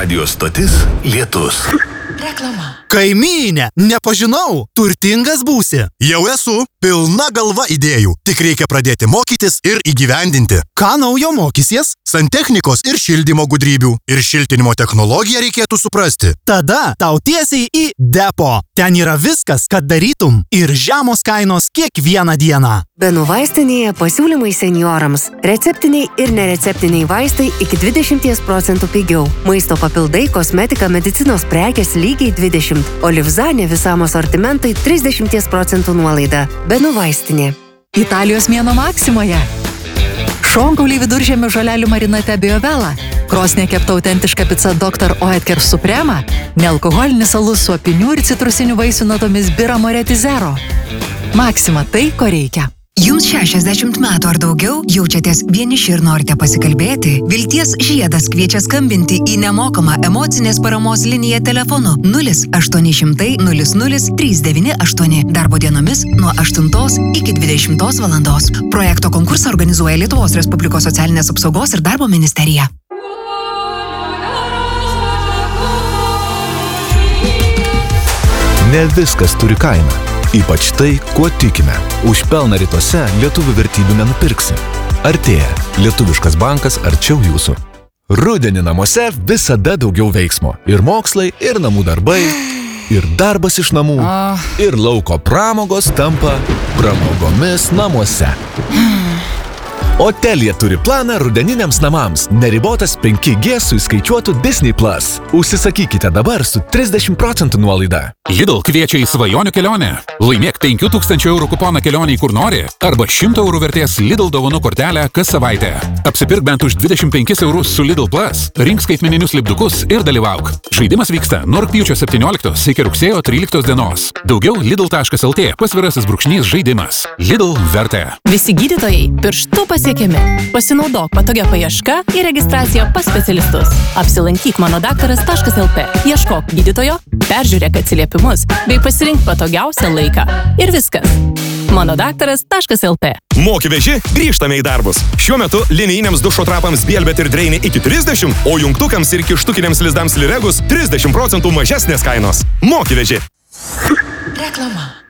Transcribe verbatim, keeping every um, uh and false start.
radijos stotis Lietus. Reklama. Kaimynė, nepažinau, turtingas būsi. Jau esu, pilna galva idėjų. Tik reikia pradėti mokytis ir įgyvendinti. Ką naujo mokysies? Santechnikos ir šildymo gudrybių. Ir šiltinimo technologiją reikėtų suprasti. Tada tau tiesiai į depo. Ten yra viskas, kad darytum. Ir žemos kainos kiekvieną dieną. Benų vaistinėje pasiūlymai seniorams. Receptiniai ir nereceptiniai vaistai iki dvidešimt procentų pigiau. Maisto papildai, kosmetika, medicinos prekės lygiai dvidešimt. O Livzanė visam asortimentui trisdešimt procentų nuolaida. Benų vaistinė. Italijos mėnuo Maksimoje. Šonkauliai viduržemio žolelių marinate Biovela. Krosnė kepta autentiška pica doktor Oetker Suprema. Nealkoholinis alus su apinių ir citrusinių vaisių natomis Bira Moretti Zero. Maksima tai, ko reikia. Jums šešiasdešimt metų ar daugiau, jaučiatės vieniši ir norite pasikalbėti? Vilties žiedas kviečia skambinti į nemokamą emocinės paramos liniją telefonu nulis aštuoni šimtai nulis nulis trys devyni aštuoni. Darbo dienomis nuo aštuntos iki dvidešimtos valandos. Projekto konkursą organizuoja Lietuvos Respublikos socialinės apsaugos ir darbo ministerija. Ne viskas turi kainą. Ypač tai, kuo tikime. Už pelną rytuose lietuvių vertybių nenupirksi. Artėja lietuviškas bankas arčiau jūsų. Rudenį namuose visada daugiau veiksmo. Ir mokslai, ir namų darbai, ir darbas iš namų, ir lauko pramogos tampa pramogomis namuose. O Telia turi planą rudeniniams namams. Neribotas penki G su įskaičiuotu Disney Plus. Užsisakykite dabar su trisdešimt procentų nuolaida. Lidl kviečia į svajonių kelionę. Laimėk penkių tūkstančių eurų kuponą kelionį kur nori arba šimto eurų vertės Lidl dovanų kortelę kas savaitę. Apsipirk bent už dvidešimt penkis eurus su Lidl Plus, rink skaitmeninius lipdukus ir dalyvauk. Žaidimas vyksta nuo rugpjūčio septynioliktos iki rugsėjo tryliktos dienos. Daugiau lidl taškas lt pasvirasis brūkšnys žaidimas. Lidl vertė. Visi gydytojai pirštu pasiekiami. Pasinaudok patogia paieška ir registracija pas specialistus. Apsilankyk mano daktaras taškas lt. Ieškok gydytojo, peržiūrėk atsiliepimus bei pasirink patogiausią laiką. Ir viskas. mano daktaras taškas lt. Moki veži, grįžtame į darbus. Šiuo metu linijiniams dušo trapams Bielbet ir Drainė iki trisdešimt, o jungtukams ir kištukiniams lizdams Liregus trisdešimt procentų mažesnės kainos. Moki veži. Reklama.